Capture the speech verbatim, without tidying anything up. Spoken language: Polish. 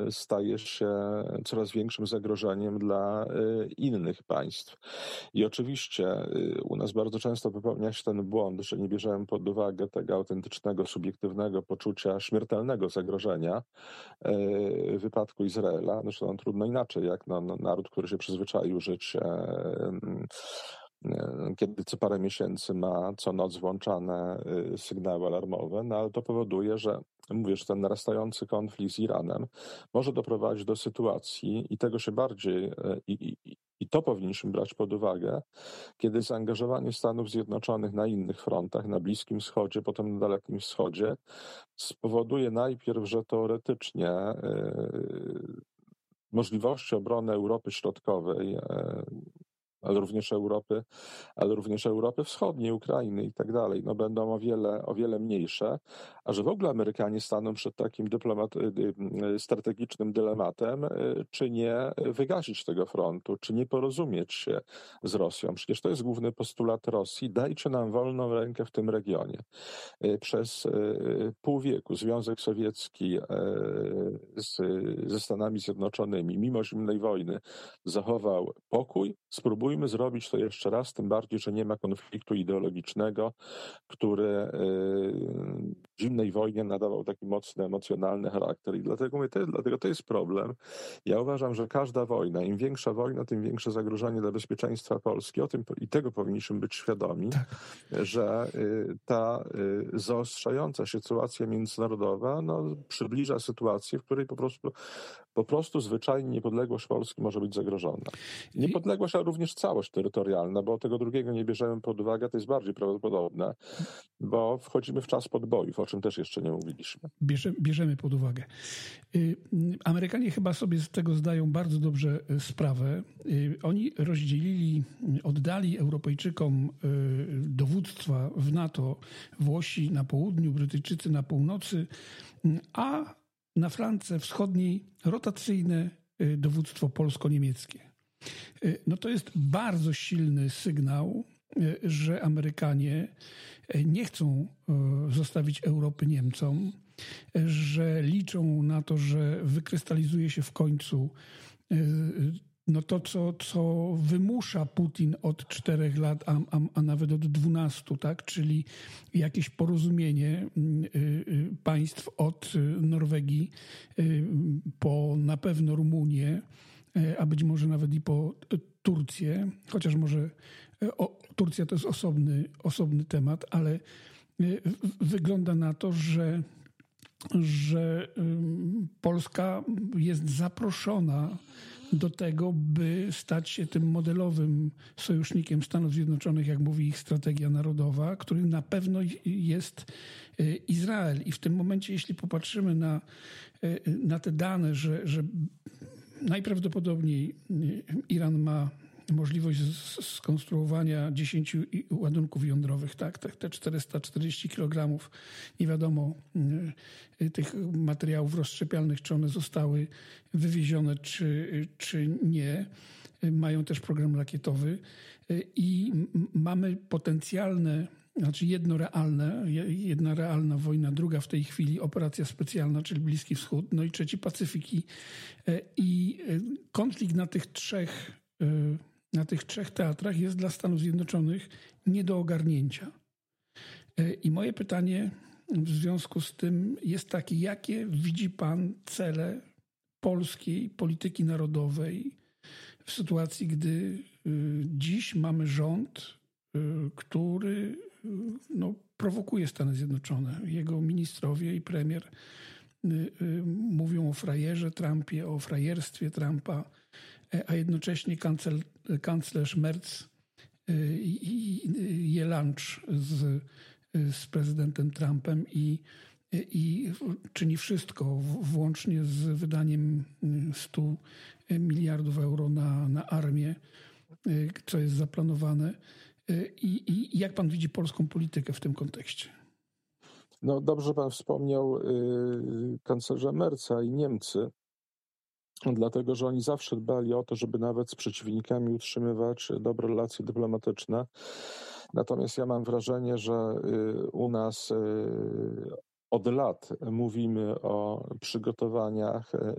staje się coraz większym zagrożeniem dla innych państw. I oczywiście u nas bardzo często popełnia się ten błąd, że nie bierzemy pod uwagę tego autentycznego, subiektywnego poczucia śmiertelnego zagrożenia w wypadku Izraela. Zresztą trudno inaczej, jak no, no, naród, który się przyzwyczaił żyć, kiedy co parę miesięcy ma co noc włączane sygnały alarmowe, no ale to powoduje, że mówię, że ten narastający konflikt z Iranem może doprowadzić do sytuacji i tego się bardziej i, i, i to powinniśmy brać pod uwagę, kiedy zaangażowanie Stanów Zjednoczonych na innych frontach, na Bliskim Wschodzie, potem na Dalekim Wschodzie, spowoduje najpierw, że teoretycznie yy, możliwości obrony Europy Środkowej, yy, ale również Europy, ale również Europy Wschodniej, Ukrainy i tak dalej, no będą o wiele, o wiele mniejsze, a że w ogóle Amerykanie staną przed takim dyplomat, strategicznym dylematem, czy nie wygasić tego frontu, czy nie porozumieć się z Rosją. Przecież to jest główny postulat Rosji. Dajcie nam wolną rękę w tym regionie. Przez pół wieku Związek Sowiecki z, ze Stanami Zjednoczonymi, mimo zimnej wojny, zachował pokój. Spróbujmy zrobić to jeszcze raz, tym bardziej, że nie ma konfliktu ideologicznego, który w zimnej wojnie nadawał taki mocny, emocjonalny charakter. I dlatego, mówię, to, dlatego to jest problem. Ja uważam, że każda wojna, im większa wojna, tym większe zagrożenie dla bezpieczeństwa Polski. O tym i tego powinniśmy być świadomi, tak. że ta zaostrzająca się sytuacja międzynarodowa no, przybliża sytuację, w której po prostu, po prostu zwyczajnie niepodległość Polski może być zagrożona. Niepodległość, ale również całość terytorialna, bo tego drugiego nie bierzemy pod uwagę, to jest bardziej prawdopodobne, bo wchodzimy w czas podbojów, o czym też jeszcze nie mówiliśmy. Bierze, bierzemy pod uwagę. Amerykanie chyba sobie z tego zdają bardzo dobrze sprawę. Oni rozdzielili, oddali Europejczykom dowództwa w NATO, Włosi na południu, Brytyjczycy na północy, a na flance wschodniej rotacyjne dowództwo polsko-niemieckie. No to jest bardzo silny sygnał, że Amerykanie nie chcą zostawić Europy Niemcom, że liczą na to, że wykrystalizuje się w końcu no to, co, co wymusza Putin od czterech lat, a, a, a nawet od dwunastu, tak? Czyli jakieś porozumienie państw od Norwegii po na pewno Rumunię, a być może nawet i po Turcję, chociaż może o, Turcja to jest osobny, osobny temat, ale wygląda na to, że, że Polska jest zaproszona do tego, by stać się tym modelowym sojusznikiem Stanów Zjednoczonych, jak mówi ich strategia narodowa, którym na pewno jest Izrael. I w tym momencie, jeśli popatrzymy na, na te dane, że, że najprawdopodobniej Iran ma możliwość skonstruowania dziesięciu ładunków jądrowych, tak? Te czterysta czterdzieści kilogramów, nie wiadomo tych materiałów rozszczepialnych, czy one zostały wywiezione, czy, czy nie. Mają też program rakietowy i mamy potencjalne, znaczy jedno realne, jedna realna wojna, druga w tej chwili operacja specjalna, czyli Bliski Wschód, no i trzeci Pacyfiki. I konflikt na tych trzech na tych trzech teatrach jest dla Stanów Zjednoczonych nie do ogarnięcia. I moje pytanie w związku z tym jest takie, jakie widzi pan cele polskiej polityki narodowej w sytuacji, gdy dziś mamy rząd, który no, prowokuje Stany Zjednoczone. Jego ministrowie i premier mówią o frajerze Trumpie, o frajerstwie Trumpa, a jednocześnie kancel, kanclerz Merz je lunch z, z prezydentem Trumpem i, i czyni wszystko, włącznie z wydaniem stu miliardów euro na, na armię, co jest zaplanowane. I, I jak pan widzi polską politykę w tym kontekście? No dobrze pan wspomniał yy, kanclerza Merza i Niemcy, dlatego że oni zawsze dbali o to, żeby nawet z przeciwnikami utrzymywać dobre relacje dyplomatyczne. Natomiast ja mam wrażenie, że yy, u nas yy, od lat mówimy o przygotowaniach